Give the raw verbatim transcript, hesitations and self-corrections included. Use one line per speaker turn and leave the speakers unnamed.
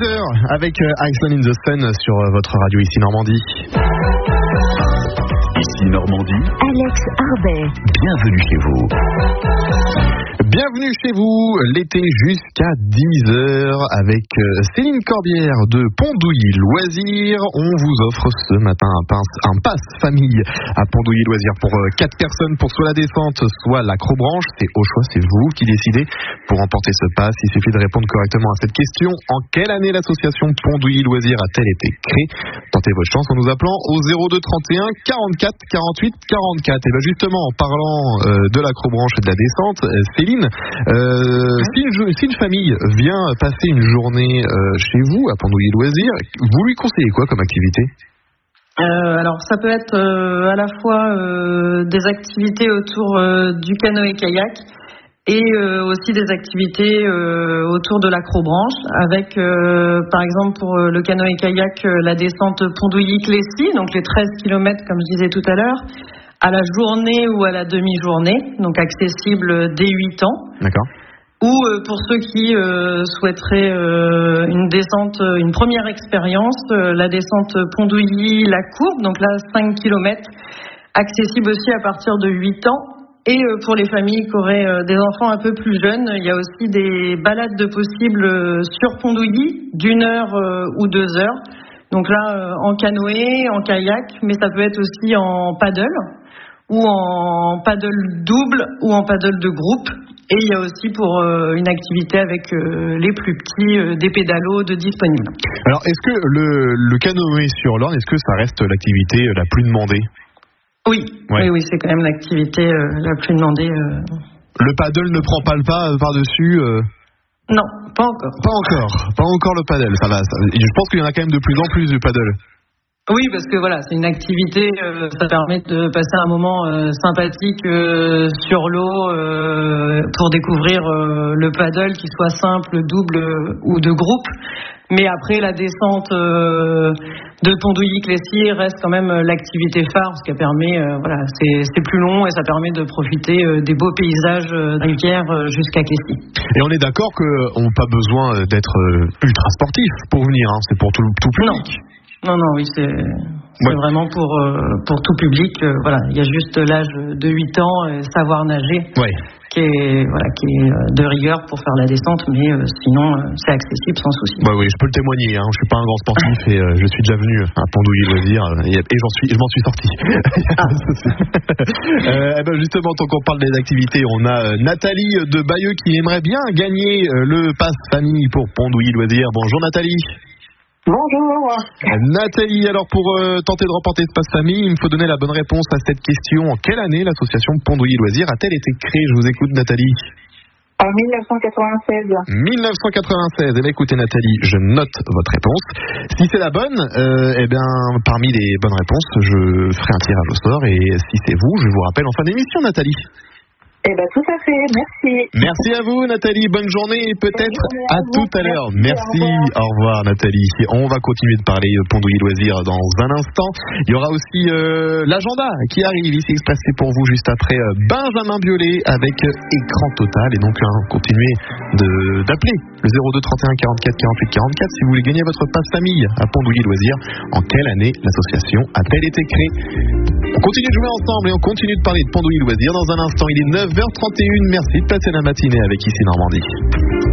dix heures avec Iceland in the Sun sur votre radio ici Normandie.
Ici Normandie.
Alex Arbet.
Bienvenue chez vous.
Bienvenue chez vous, l'été jusqu'à dix heures avec Céline Corbière de Pondouilly Loisirs. On vous offre ce matin un, pince, un pass famille à Pondouilly Loisirs pour quatre personnes pour soit la descente, soit l'acrobranche. C'est au choix, c'est vous qui décidez. Pour remporter ce pass, il suffit de répondre correctement à cette question. En quelle année l'association Pondouilly Loisirs a-t-elle été créée? Tentez votre chance en nous appelant au zéro deux trente et un quarante-quatre quarante-huit quarante-quatre. Et bien justement, en parlant euh, de l'acrobranche et de la descente, euh, Céline, Euh, si, une, si une famille vient passer une journée euh, chez vous à Pondouilly Loisirs, vous lui conseillez quoi comme activité?
euh, Alors ça peut être euh, à la fois euh, des activités autour euh, du canoë-kayak et euh, aussi des activités euh, autour de l'acrobranche avec euh, par exemple pour euh, le canoë-kayak euh, la descente Pondouilly-Clécy, donc les treize kilomètres comme je disais tout à l'heure, à la journée ou à la demi-journée, donc accessible dès huit ans.
D'accord.
Ou euh, pour ceux qui euh, souhaiteraient euh, une descente, une première expérience, euh, la descente Pondouilly-La Courbe, donc là cinq kilomètres, accessible aussi à partir de huit ans. Et euh, pour les familles qui auraient euh, des enfants un peu plus jeunes, il y a aussi des balades de possibles euh, sur Pondouilly, d'une heure euh, ou deux heures. Donc là, euh, en canoë, en kayak, mais ça peut être aussi en paddle, ou en paddle double ou en paddle de groupe. Et il y a aussi pour euh, une activité avec euh, les plus petits euh, des pédalos de disponibles.
Alors est-ce que le, le canoë sur l'Orne, est-ce que ça reste l'activité la plus demandée?
Oui, ouais. oui, oui, c'est quand même l'activité euh, la plus demandée. Euh...
Le paddle ne prend pas le pas par-dessus euh...
Non, pas encore.
Pas encore, pas encore le paddle. Ça va. Ça... Je pense qu'il y en a quand même de plus en plus du paddle.
Oui, parce que voilà, c'est une activité, euh, ça permet de passer un moment euh, sympathique euh, sur l'eau euh, pour découvrir euh, le paddle, qu'il soit simple, double euh, ou de groupe. Mais après, la descente euh, de Pondouilly-Clécy reste quand même l'activité phare, parce qu'elle permet, euh, voilà, c'est, c'est plus long et ça permet de profiter euh, des beaux paysages euh, rivières euh, jusqu'à Clécy.
Et on est d'accord qu'on n'a pas besoin d'être euh, ultra sportif pour venir, hein, c'est pour tout, tout public.
Non. Non, non, oui, c'est, c'est ouais. vraiment pour, euh, pour tout public. Euh, voilà, il y a juste l'âge de huit ans, euh, savoir nager,
ouais.
qui est, voilà, qui est de rigueur pour faire la descente, mais euh, sinon, euh, c'est accessible sans souci.
Bah oui, je peux le témoigner, hein, je suis pas un grand sportif et euh, je suis déjà venu à Pondouilly Loisirs et, et j'en suis, je m'en suis sorti. Ah. euh, eh ben justement, tant qu'on parle des activités, on a euh, Nathalie de Bayeux qui aimerait bien gagner euh, le pass famille pour Pondouilly Loisirs. Bonjour Nathalie.
Bonjour.
Nathalie, alors pour euh, tenter de remporter ce pass famille, il me faut donner la bonne réponse à cette question. En quelle année l'association Pondouilly Loisirs a-t-elle été créée? Je vous écoute Nathalie.
En dix-neuf cent quatre-vingt-seize.
dix-neuf cent quatre-vingt-seize. Eh bien écoutez Nathalie, je note votre réponse. Si c'est la bonne, euh, eh bien parmi les bonnes réponses, je ferai un tirage au sort et si c'est vous, je vous rappelle en fin d'émission Nathalie.
Eh bien, tout à fait, merci.
Merci à vous, Nathalie. Bonne journée et peut-être
journée
à,
à
tout à l'heure. Merci.
Au revoir.
Au revoir, Nathalie. On va continuer de parler Pondouilly Loisirs dans un instant. Il y aura aussi euh, l'agenda qui arrive ici expressé pour vous juste après euh, Benjamin Biolay avec Écran Total. Et donc, hein, continuez de, d'appeler le zéro deux trente et un quarante-quatre quarante-huit quarante-quatre si vous voulez gagner votre passe famille à Pondouilly Loisirs. En quelle année l'association a-t-elle été créée? On continue de jouer ensemble et on continue de parler de Pondouilly Loisirs. Dans un instant, il est neuf heures trente et une. Merci de passer la matinée avec Ici Normandie.